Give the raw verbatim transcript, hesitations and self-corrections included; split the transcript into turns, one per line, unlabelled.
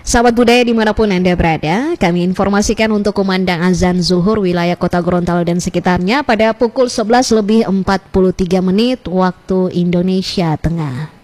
Sahabat budaya dimanapun Anda berada, kami informasikan untuk kumandang azan zuhur wilayah Kota Gorontalo dan sekitarnya pada pukul sebelas lebih empat puluh tiga menit waktu Indonesia Tengah.